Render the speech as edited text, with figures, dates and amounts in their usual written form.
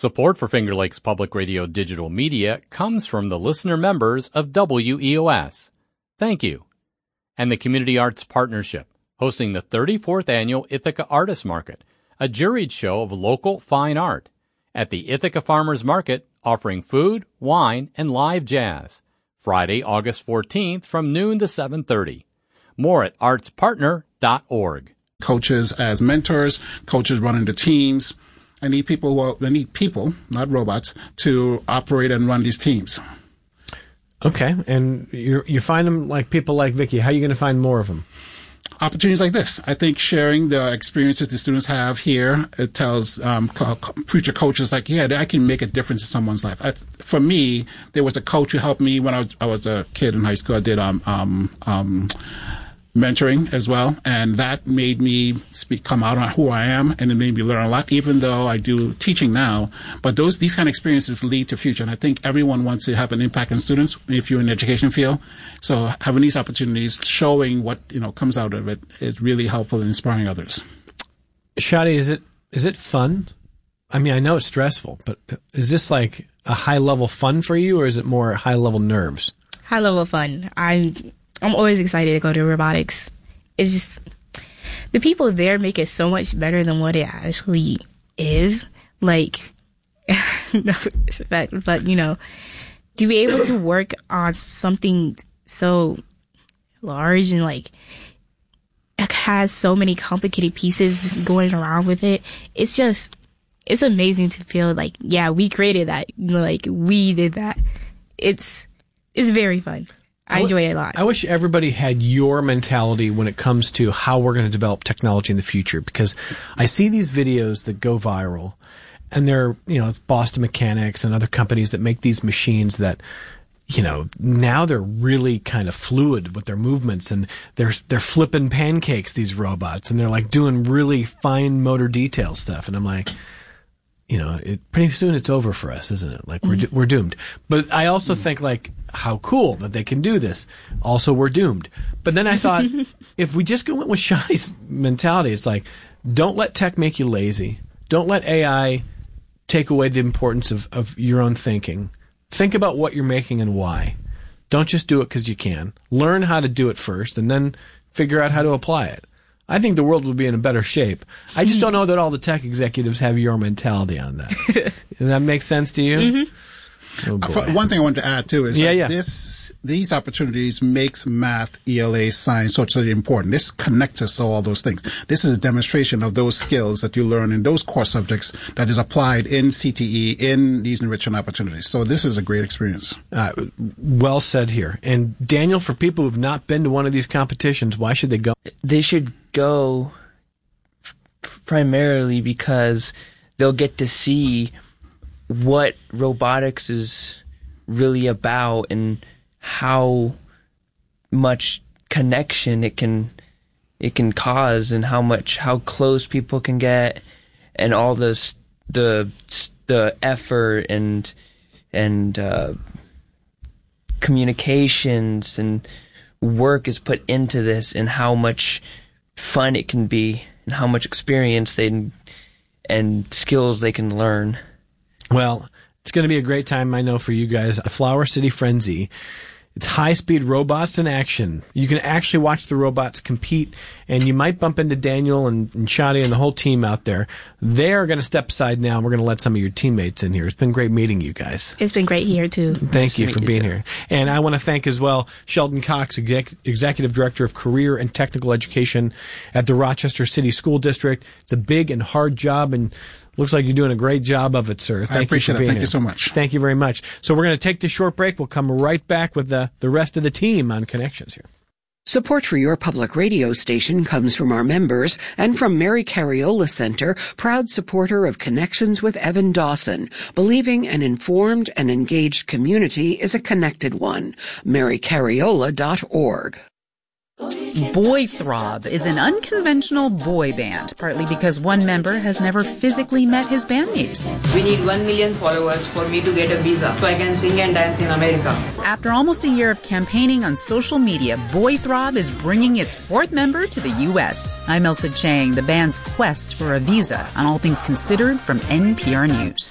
Support for Finger Lakes Public Radio digital media comes from the listener members of WEOS. Thank you. And the Community Arts Partnership, hosting the 34th Annual Ithaca Artist Market, a juried show of local fine art, at the Ithaca Farmers Market, offering food, wine, and live jazz. Friday, August 14th from noon to 7:30. More at artspartner.org. Coaches as mentors, coaches running the teams. I need people, not robots, to operate and run these teams. Okay, and you find them like people like Vicky. How are you going to find more of them? Opportunities like this. I think sharing the experiences the students have here, it tells future coaches like, yeah, I can make a difference in someone's life. For me, there was a coach who helped me when I was a kid in high school. I did mentoring as well, and that made me come out on who I am, and it made me learn a lot, even though I do teaching now. But these kind of experiences lead to future, and I think everyone wants to have an impact on students if you're in the education field. So having these opportunities, showing what comes out of it, is really helpful in inspiring others. Shadi, is it fun? I mean, I know it's stressful, but is this like a high level fun for you, or is it more high level nerves? High level fun. I'm always excited to go to robotics. It's just, the people there make it so much better than what it actually is. Like, no respect, but, to be able to work on something so large and, like, it has so many complicated pieces going around with it, it's amazing to feel like, yeah, we created that. Like, we did that. It's very fun. I enjoy it a lot. I wish everybody had your mentality when it comes to how we're going to develop technology in the future, because I see these videos that go viral, and they're, it's Boston Mechanics and other companies that make these machines that, now they're really kind of fluid with their movements, and they're flipping pancakes, these robots, and they're like doing really fine motor detail stuff. And I'm like, pretty soon it's over for us, isn't it? Like we're doomed. But I also think like how cool that they can do this. Also, we're doomed. But then I thought if we just go with Shadi's mentality, it's like, don't let tech make you lazy. Don't let AI take away the importance of your own thinking. Think about what you're making and why. Don't just do it because you can. Learn how to do it first and then figure out how to apply it. I think the world will be in a better shape. I just don't know that all the tech executives have your mentality on that. Does that make sense to you? Mm-hmm. Oh one thing I wanted to add too is these opportunities makes math, ELA, science so important. This connects us to all those things. This is a demonstration of those skills that you learn in those core subjects that is applied in CTE in these enrichment opportunities. So this is a great experience. Well said here. And Daniel, for people who've not been to one of these competitions, why should they go? They should go primarily because they'll get to see what robotics is really about and how much connection it can cause, and how close people can get, and all the effort and communications and work is put into this, and how much fun it can be, and how much experience and skills they can learn. Well, it's going to be a great time, I know, for you guys. Flower City Frenzy. It's high-speed robots in action. You can actually watch the robots compete, and you might bump into Daniel and Shadi and the whole team out there. They're going to step aside now, and we're going to let some of your teammates in here. It's been great meeting you guys. It's been great here, too. Thank you for being here. And I want to thank as well Sheldon Cox, Executive Director of Career and Technical Education at the Rochester City School District. It's a big and hard job, and looks like you're doing a great job of it, sir. I appreciate it. Thank you so much. Thank you very much. So we're going to take this short break. We'll come right back with the rest of the team on Connections here. Support for your public radio station comes from our members and from Mary Cariola Center, proud supporter of Connections with Evan Dawson, believing an informed and engaged community is a connected one. MaryCariola.org. Boy Throb is an unconventional boy band, partly because one member has never physically met his bandmates. We need 1 million followers for me to get a visa so I can sing and dance in America. After almost a year of campaigning on social media, Boy Throb is bringing its fourth member to the U.S. I'm Elsa Chang, the band's quest for a visa on All Things Considered from NPR News.